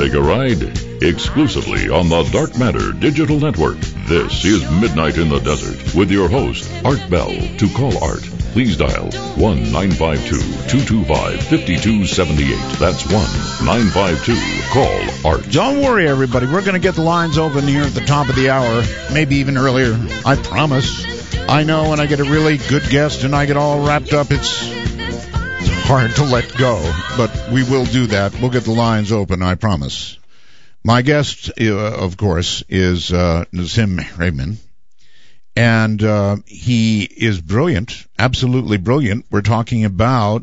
take a ride? Exclusively on the Dark Matter Digital Network. This is Midnight in the Desert with your host, Art Bell. To call Art, please dial 1-952-225-5278. That's 1-952-CALL-ART. Don't worry, everybody. We're going to get the lines open here at the top of the hour, maybe even earlier. I promise. I know when I get a really good guest and I get all wrapped up, it's hard to let go, but we will do that. We'll get the lines open, I promise. My guest, of course, is Nazim Hreiman, and he is brilliant, absolutely brilliant. We're talking about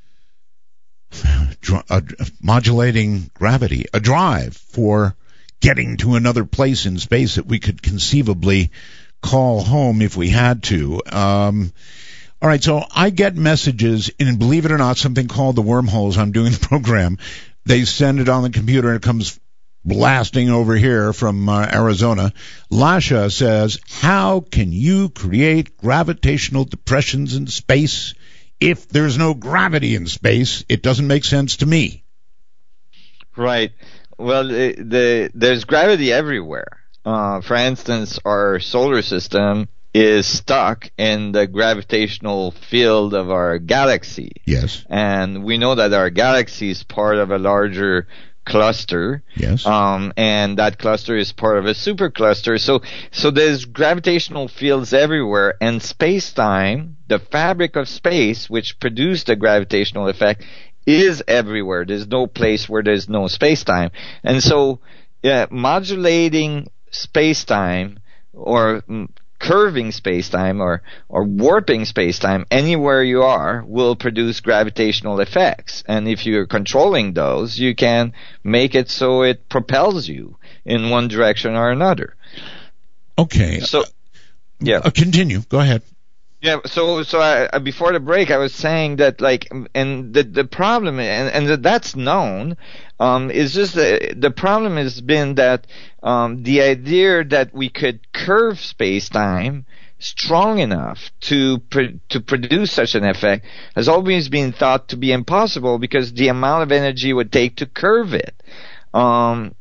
modulating gravity, a drive for getting to another place in space that we could conceivably call home if we had to. All right, so I get messages, and believe it or not, something called the wormholes. I'm doing the program. They send it on the computer, and it comes blasting over here from Arizona. Lasha says, how can you create gravitational depressions in space if there's no gravity in space? It doesn't make sense to me. Right. Well, there's gravity everywhere. For instance, our solar system is stuck in the gravitational field of our galaxy. Yes. And we know that our galaxy is part of a larger cluster. Yes. And that cluster is part of a supercluster. So there's gravitational fields everywhere, and space-time, the fabric of space, which produced the gravitational effect, is everywhere. There's no place where there's no space-time. And so, modulating space-time or curving space-time or warping space-time anywhere you are will produce gravitational effects. And if you're controlling those, you can make it so it propels you in one direction or another. Okay. So, yeah. Continue. Go ahead. Yeah, so I, before the break, I was saying that, like, and the problem, and that's known, is just the problem has been that the idea that we could curve space-time strong enough to produce such an effect has always been thought to be impossible because the amount of energy it would take to curve it. And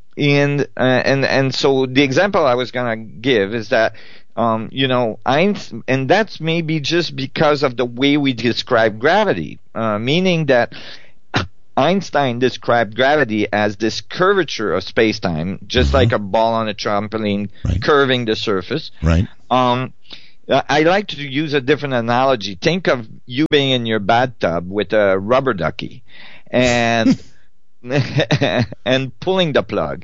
so the example I was gonna give is that, Einstein, and that's maybe just because of the way we describe gravity, meaning that Einstein described gravity as this curvature of space-time, just like a ball on a trampoline curving the surface. Right. I like to use a different analogy. Think of you being in your bathtub with a rubber ducky and and pulling the plug.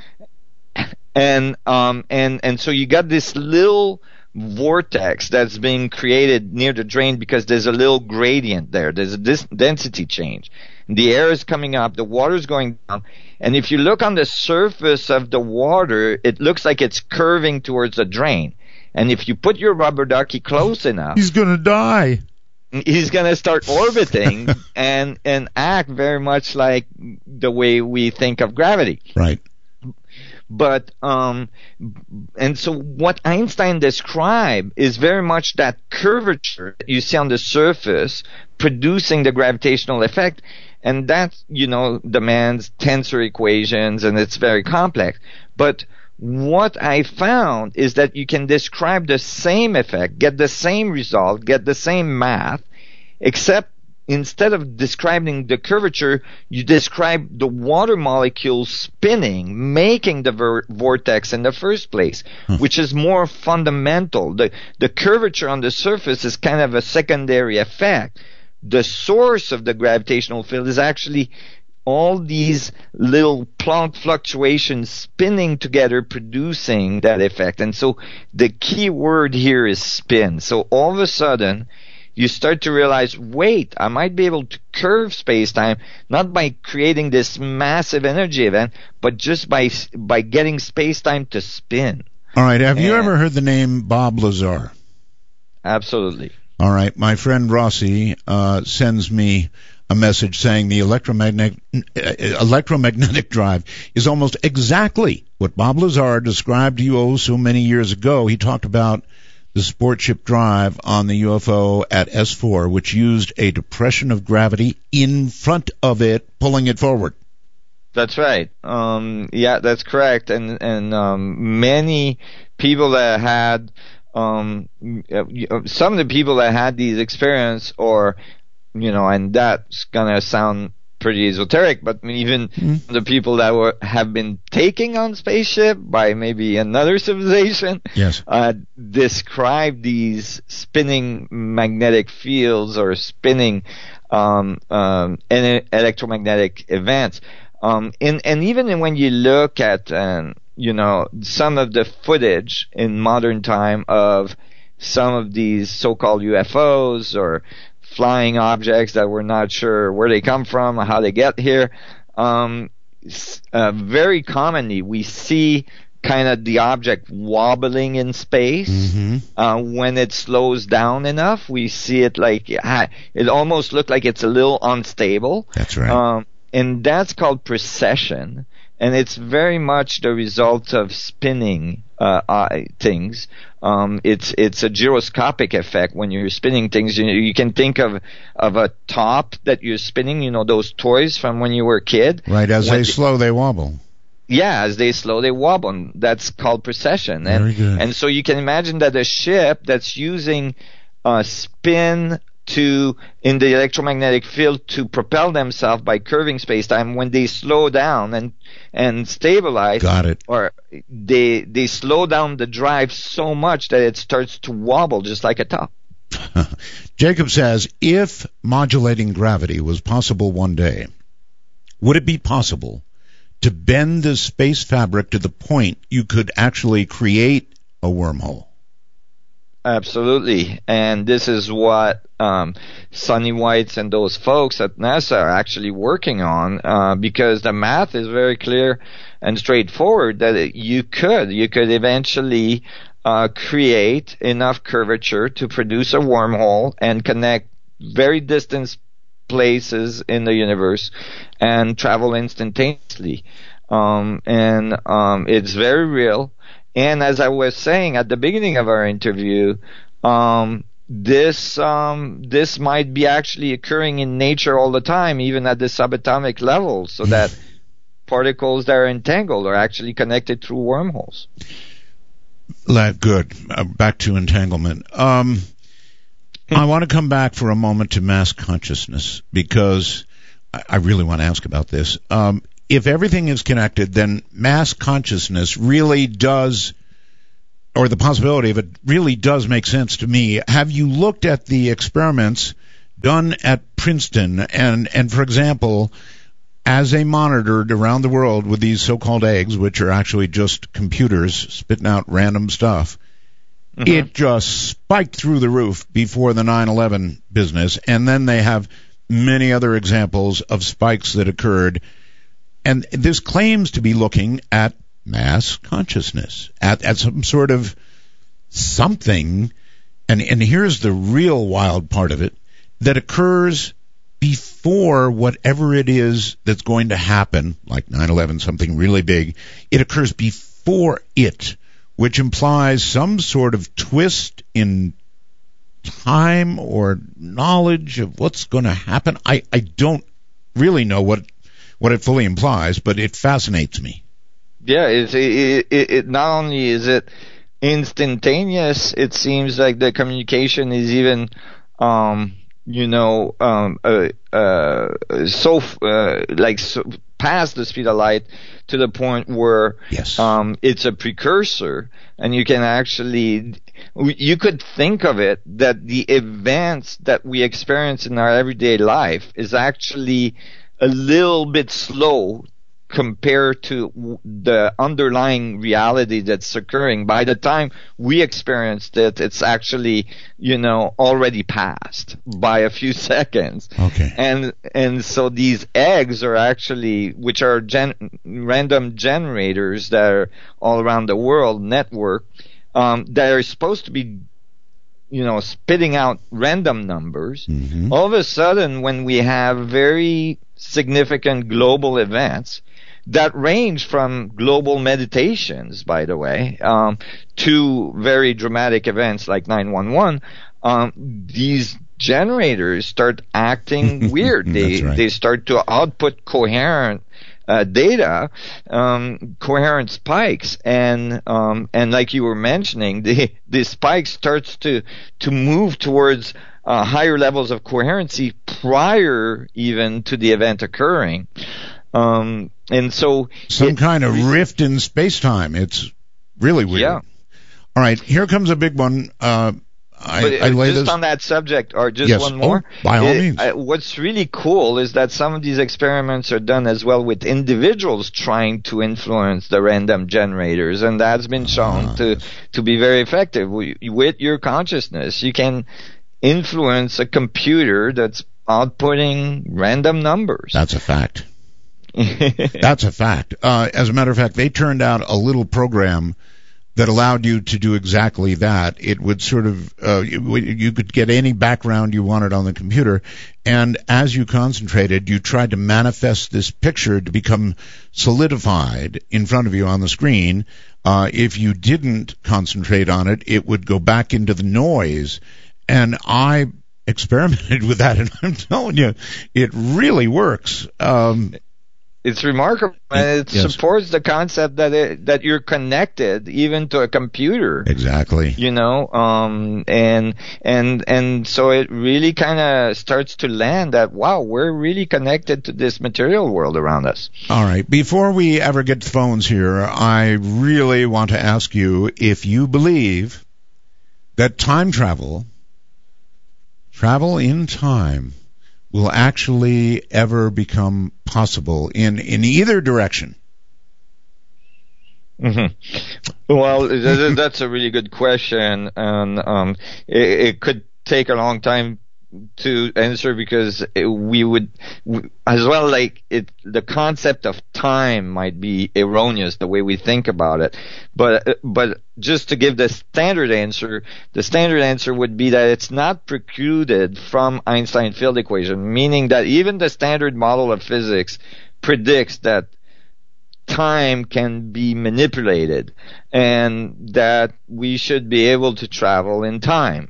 And so you got this little vortex that's being created near the drain because there's a little gradient there. There's a density change. The air is coming up, the water is going down, and if you look on the surface of the water, it looks like it's curving towards the drain. And if you put your rubber ducky close enough, he's going to die. He's going to start orbiting and act very much like the way we think of gravity. Right. But, and so what Einstein described is very much that curvature that you see on the surface producing the gravitational effect. And that, demands tensor equations, and it's very complex. But what I found is that you can describe the same effect, get the same result, get the same math, except instead of describing the curvature, you describe the water molecule spinning, making the vortex in the first place, which is more fundamental. The curvature on the surface is kind of a secondary effect. The source of the gravitational field is actually all these little Planck fluctuations spinning together, producing that effect. And so the key word here is spin. So all of a sudden, you start to realize, wait, I might be able to curve space-time, not by creating this massive energy event, but just by getting space-time to spin. All right. Have you ever heard the name Bob Lazar? Absolutely. All right. My friend Rossi sends me a message saying the electromagnetic drive is almost exactly what Bob Lazar described to you so many years ago. He talked about the sport ship drive on the UFO at S4, which used a depression of gravity in front of it, pulling it forward. That's right. Yeah, that's correct. And many people that had some of the people that had these experiences, or and that's gonna sound pretty esoteric, but even the people that have been taken on spaceship by maybe another civilization, yes, describe these spinning magnetic fields or spinning electromagnetic events. And even when you look at some of the footage in modern time of some of these so-called UFOs or flying objects that we're not sure where they come from or how they get here, very commonly we see kind of the object wobbling in space. When it slows down enough, we see it like it almost looks like it's a little unstable. That's right. And that's called precession, and it's very much the result of spinning things. It's a gyroscopic effect. When you're spinning things, you can think of a top that you're spinning. Those toys from when you were a kid. Right. As they slow, they wobble. Yeah, as they slow, they wobble. And that's called precession. Very good. And so you can imagine that a ship that's using spin in the electromagnetic field to propel themselves by curving space-time, when they slow down and stabilize, got it, or they slow down the drive so much that it starts to wobble just like a top. Jacob says, if modulating gravity was possible one day, would it be possible to bend the space fabric to the point you could actually create a wormhole? Absolutely, and this is what Sonny Weitz and those folks at NASA are actually working on, because the math is very clear and straightforward that you could eventually create enough curvature to produce a wormhole and connect very distant places in the universe and travel instantaneously. It's very real. And as I was saying at the beginning of our interview, this might be actually occurring in nature all the time, even at the subatomic level, so that particles that are entangled are actually connected through wormholes. Good. Back to entanglement. I want to come back for a moment to mass consciousness, because I really want to ask about this. If everything is connected, then mass consciousness really does, or the possibility of it really does make sense to me. Have you looked at the experiments done at Princeton? And for example, as they monitored around the world with these so-called eggs, which are actually just computers spitting out random stuff, it just spiked through the roof before the 9/11 business. And then they have many other examples of spikes that occurred. And this claims to be looking at mass consciousness, at some sort of something, and here's the real wild part of it, that occurs before whatever it is that's going to happen, like 9/11, something really big. It occurs before it, which implies some sort of twist in time or knowledge of what's going to happen. I don't really know what it fully implies, but it fascinates me. Yeah, it not only is it instantaneous, it seems like the communication is even so past the speed of light, to the point where it's a precursor, and you could think of it that the events that we experience in our everyday life is actually a little bit slow compared to the underlying reality that's occurring. By the time we experienced it, it's actually, already passed by a few seconds. Okay. And so these eggs are actually, which are random generators that are all around the world, network, that are supposed to be, spitting out random numbers. All of a sudden, when we have very significant global events that range from global meditations, by the way, to very dramatic events like 9/11, these generators start acting weird. That's right. They start to output coherent data, coherent spikes, and like you were mentioning, the spike starts to move towards higher levels of coherency prior even to the event occurring. And so some kind of rift in space-time. It's really weird. Yeah. All right, here comes a big one. I lay just this on that subject, or just yes. one more. By all means. What's really cool is that some of these experiments are done as well with individuals trying to influence the random generators, and that's been shown to be very effective. With your consciousness, you can influence a computer that's outputting random numbers. That's a fact. That's a fact. As a matter of fact, they turned out a little program that allowed you to do exactly that. It would sort of, you could get any background you wanted on the computer, and as you concentrated, you tried to manifest this picture to become solidified in front of you on the screen. If you didn't concentrate on it, it would go back into the noise. And I experimented with that, and I'm telling you, it really works. It's remarkable, and it supports the concept that you're connected even to a computer. Exactly. You know, and so it really kind of starts to land that, wow, we're really connected to this material world around us. All right. Before we ever get to phones here, I really want to ask you if you believe that time travel in time, will actually ever become possible in either direction? Mm-hmm. Well, that's a really good question, and it could take a long time to answer because we would, as well, like the concept of time might be erroneous the way we think about it. But just to give the standard answer would be that it's not precluded from Einstein field equation, meaning that even the standard model of physics predicts that time can be manipulated and that we should be able to travel in time.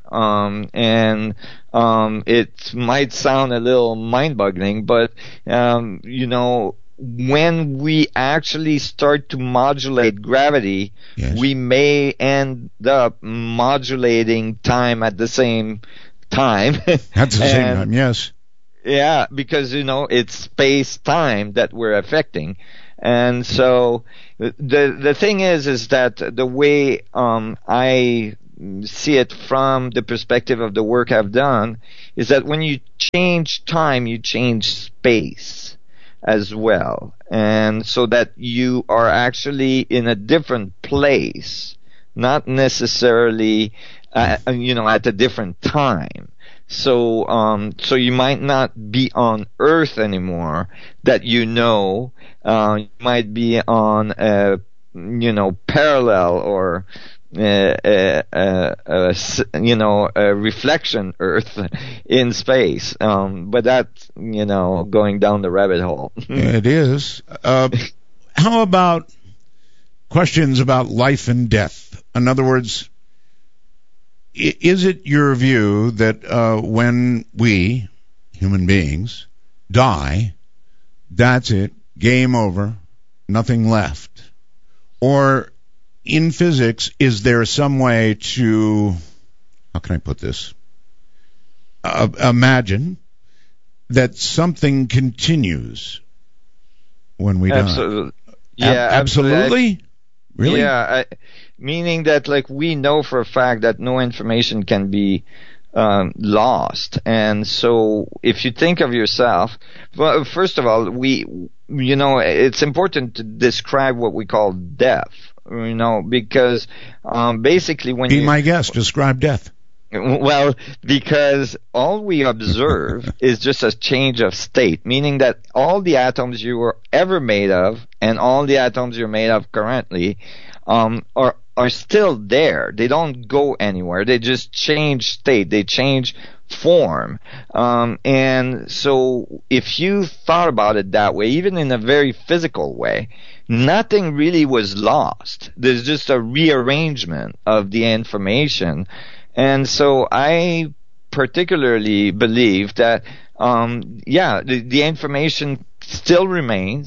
It might sound a little mind-boggling, but, you know, when we actually start to modulate gravity, yes, we may end up modulating time at the same time. At the same time, yes. Yeah, because, you know, it's space-time that we're affecting. And so the thing is that the way I see it from the perspective of the work I've done is that when you change time, you change space as well. And so that you are actually in a different place, not necessarily at a different time. So you might not be on Earth anymore, that you might be on a parallel or a reflection Earth in space. But that's, going down the rabbit hole. It is. How about questions about life and death? In other words, is it your view that when we, human beings, die, that's it, game over, nothing left? Or in physics, is there some way to, how can I put this, imagine that something continues when we die? Absolutely. Yeah, absolutely? Really? Yeah, meaning that, like, we know for a fact that no information can be lost. And so if you think of yourself, well, first of all, it's important to describe what we call death, because basically when Be my guest, describe death. Well, because all we observe is just a change of state, meaning that all the atoms you were ever made of and all the atoms you're made of currently are still there. They don't go anywhere. They just change state. They change form. And so if you thought about it that way, even in a very physical way, nothing really was lost. There's just a rearrangement of the information. And so I particularly believe that, the information still remains.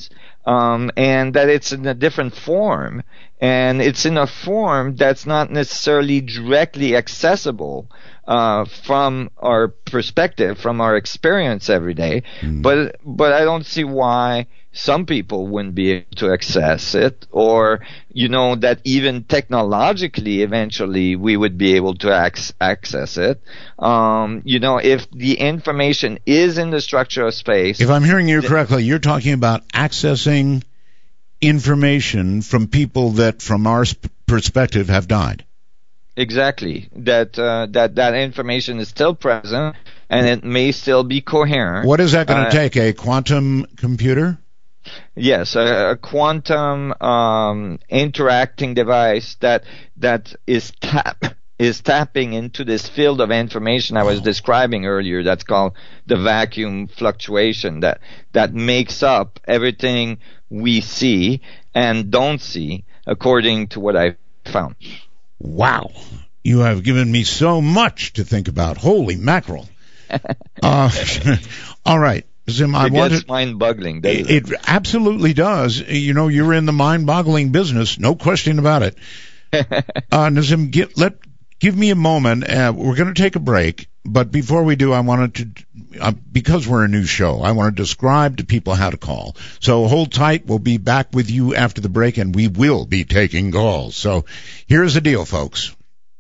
and that it's in a different form, and it's in a form that's not necessarily directly accessible from our perspective, from our experience every day. But I don't see why some people wouldn't be able to access it, or that even technologically eventually we would be able to access it. If the information is in the structure of space. If I'm hearing you correctly, you're talking about accessing information from people that from our perspective have died. Exactly. That information is still present, and it may still be coherent. What is that going to take? A quantum computer? Yes, a quantum interacting device that is tapping into this field of information I was describing earlier. That's called the vacuum fluctuation. That makes up everything we see and don't see, according to what I found. Wow. You have given me so much to think about. Holy mackerel. All right. Zim, it gets mind-boggling, doesn't it? It absolutely does. You're in the mind-boggling business, no question about it. Nazim, give me a moment. We're going to take a break, but before we do, I wanted to, because we're a new show, I want to describe to people how to call. So hold tight. We'll be back with you after the break, and we will be taking calls. So here's the deal, folks.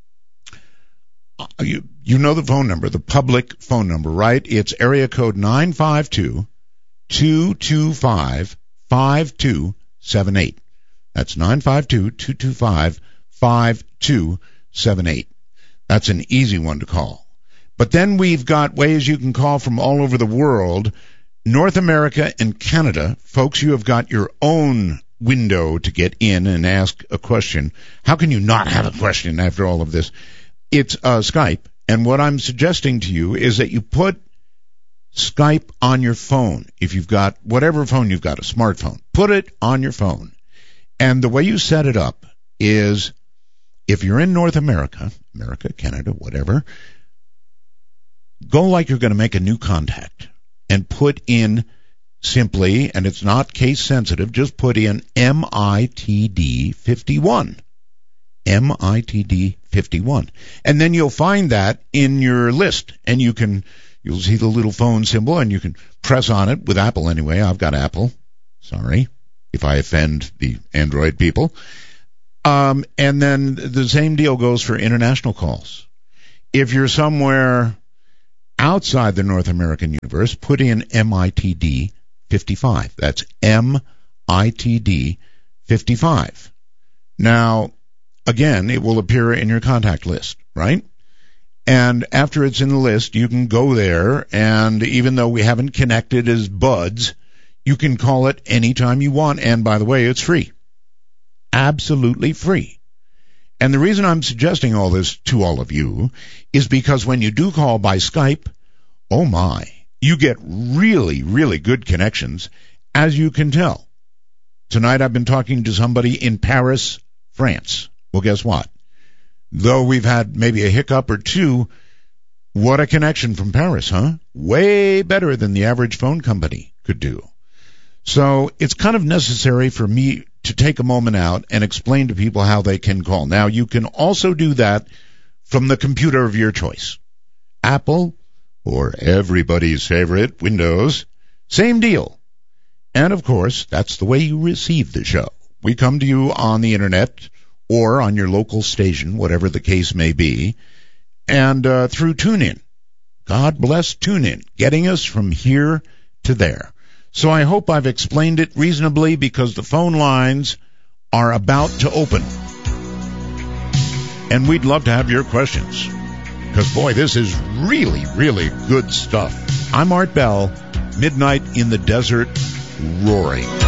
You know the phone number, the public phone number, right? It's area code 952-225-5278. That's 952-225-5278. That's an easy one to call. But then we've got ways you can call from all over the world. North America and Canada, folks, you have got your own window to get in and ask a question. How can you not have a question after all of this? It's Skype, and what I'm suggesting to you is that you put Skype on your phone. If you've got whatever phone you've got, a smartphone, put it on your phone. And the way you set it up is, if you're in North America, Canada, whatever, go like you're going to make a new contact and put in simply, and it's not case sensitive, just put in MITD 51. MITD 51. And then you'll find that in your list, and you'll see the little phone symbol, and you can press on it, with Apple anyway. I've got Apple. Sorry if I offend the Android people. And then the same deal goes for international calls. If you're somewhere outside the North American universe, put in MITD 55. That's MITD 55. Now, again, it will appear in your contact list, right? And after it's in the list, you can go there, and even though we haven't connected as buds, you can call it anytime you want. And by the way, it's free. Absolutely free. And the reason I'm suggesting all this to all of you is because when you do call by Skype, oh my, you get really, really good connections, as you can tell. Tonight I've been talking to somebody in Paris, France. Well, guess what? Though we've had maybe a hiccup or two, what a connection from Paris, huh? Way better than the average phone company could do. So it's kind of necessary for me to take a moment out and explain to people how they can call. Now, you can also do that from the computer of your choice. Apple, or everybody's favorite, Windows, same deal. And, of course, that's the way you receive the show. We come to you on the Internet, or on your local station, whatever the case may be, and through TuneIn. God bless TuneIn, getting us from here to there. So I hope I've explained it reasonably, because the phone lines are about to open. And we'd love to have your questions, because, boy, this is really, really good stuff. I'm Art Bell, Midnight in the Desert, roaring.